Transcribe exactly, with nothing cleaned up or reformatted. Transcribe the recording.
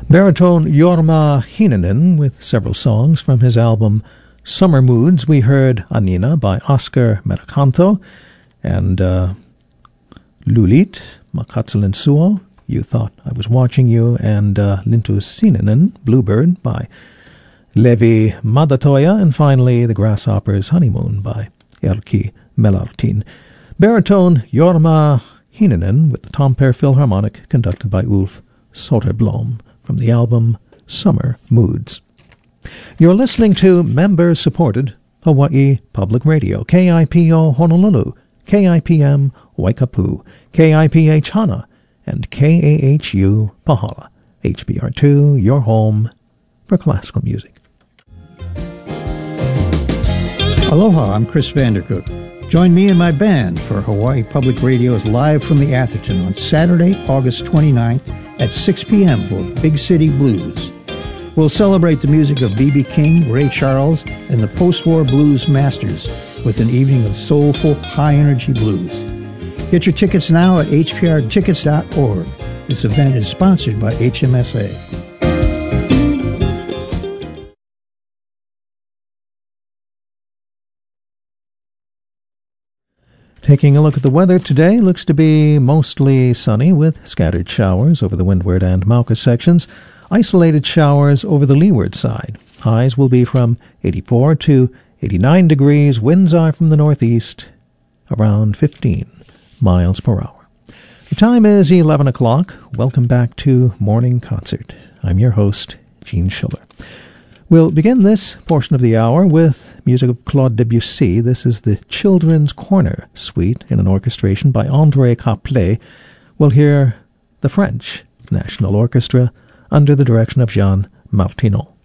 Baritone Jorma Heinonen with several songs from his album Summer Moods. We heard Anina by Oscar Meracanto and uh, Lulit, Makatsalin Suo, You Thought I Was Watching You, and uh, Lintu Sininen, Bluebird by Levi Madatoya, and finally The Grasshopper's Honeymoon by Erkki Melartin. Baritone Jorma Heinonen with the Tampere Philharmonic conducted by Ulf Soderblom from the album Summer Moods. You're listening to member-supported Hawaii Public Radio, K I P O Honolulu, K I P M Waikapu, K I P H Hana, and K A H U Pahala. H B R two, your home for classical music. Aloha, I'm Chris Vandercook. Join me and my band for Hawaii Public Radio's Live from the Atherton on Saturday, August twenty-ninth at six p.m. for Big City Blues. We'll celebrate the music of B B King, Ray Charles, and the post-war blues masters with an evening of soulful, high-energy blues. Get your tickets now at h p r tickets dot org. This event is sponsored by H M S A. Taking a look at the weather today, looks to be mostly sunny with scattered showers over the windward and Mauka sections, isolated showers over the leeward side. Highs will be from eighty-four to eighty-nine degrees. Winds are from the northeast, around fifteen miles per hour. The time is eleven o'clock. Welcome back to Morning Concert. I'm your host, Gene Schiller. We'll begin this portion of the hour with music of Claude Debussy. This is the Children's Corner Suite in an orchestration by André Caplet. We'll hear the French National Orchestra under the direction of Jean Martineau.